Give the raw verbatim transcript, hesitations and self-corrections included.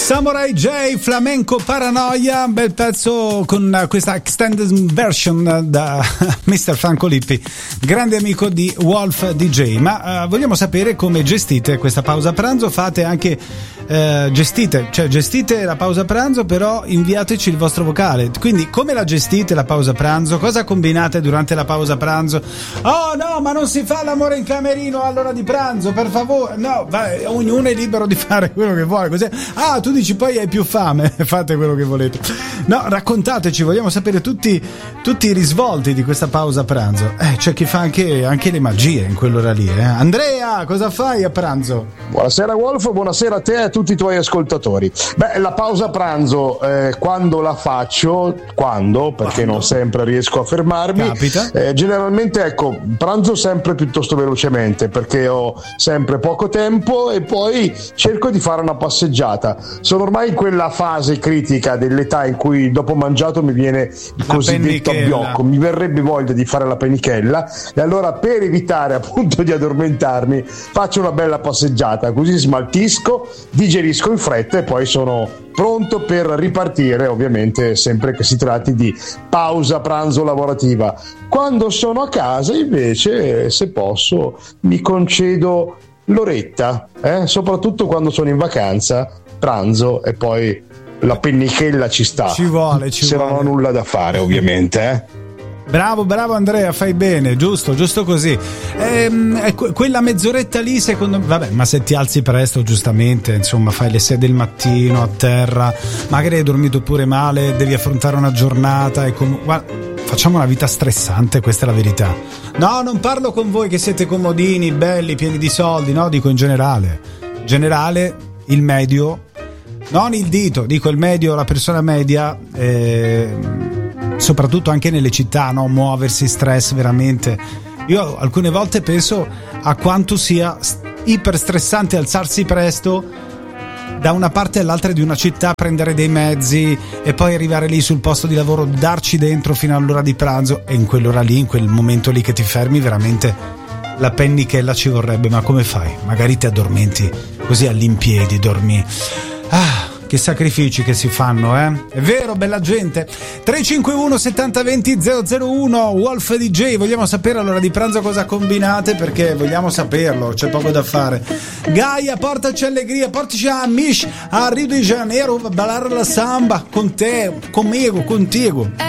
Samurai J, Flamenco Paranoia, bel pezzo con questa extended version da mister Franco Lippi, grande amico di Wolf D J. Ma uh, vogliamo sapere come gestite questa pausa pranzo? Fate anche uh, gestite, cioè gestite la pausa pranzo, però inviateci il vostro vocale. Quindi come la gestite la pausa pranzo? Cosa combinate durante la pausa pranzo? Oh no, ma non si fa l'amore in camerino all'ora di pranzo, per favore. No, vai, ognuno è libero di fare quello che vuole, così. Ah, tu dici poi hai più fame, fate quello che volete. No, raccontateci, vogliamo sapere tutti, tutti i risvolti di questa pausa pranzo. Eh, c'è chi fa anche, anche le magie in quell'ora lì, eh. Andrea, cosa fai a pranzo? Buonasera Wolf, buonasera a te e a tutti i tuoi ascoltatori. Beh, la pausa pranzo, eh, quando la faccio, quando, perché quando? Non sempre riesco a fermarmi. Capita. Eh, generalmente, ecco, pranzo sempre piuttosto velocemente, perché ho sempre poco tempo e poi cerco di fare una passeggiata. Sono ormai in quella fase critica dell'età in cui dopo mangiato mi viene il la cosiddetto abbiocco, mi verrebbe voglia di fare la penichella e allora per evitare appunto di addormentarmi faccio una bella passeggiata, così smaltisco, digerisco in fretta e poi sono pronto per ripartire, ovviamente sempre che si tratti di pausa pranzo lavorativa. Quando sono a casa invece, se posso, mi concedo l'oretta, eh? soprattutto quando sono in vacanza, pranzo e poi la pennichella ci sta, ci vuole, ci se vuole. non ho nulla da fare ovviamente, eh? Bravo, bravo Andrea, fai bene, giusto, giusto così. Ehm, quella mezz'oretta lì, secondo me, vabbè, ma se ti alzi presto, giustamente, insomma, fai le sei del mattino a terra, magari hai dormito pure male, devi affrontare una giornata e com- guarda, facciamo una vita stressante, questa è la verità. No, non parlo con voi che siete comodini, belli, pieni di soldi, no, dico in generale. In generale, il medio, non il dito, dico il medio, la persona media, eh, soprattutto anche nelle città, no? Muoversi, stress veramente. Io alcune volte penso a quanto sia iper stressante alzarsi presto da una parte all'altra di una città, prendere dei mezzi e poi arrivare lì sul posto di lavoro, darci dentro fino all'ora di pranzo, e in quell'ora lì, in quel momento lì che ti fermi, veramente la pennichella ci vorrebbe. Ma come fai? Magari ti addormenti così all'impiedi, dormi. Ah, che sacrifici che si fanno, eh? È vero, bella gente. tre cinque uno settanta venti zero zero uno Wolf D J, vogliamo sapere all'ora di pranzo cosa combinate, perché vogliamo saperlo, c'è poco da fare. Gaia, portaci allegria, portaci a Mish a Rio de Janeiro a ballare la samba con te, conmigo, contigo.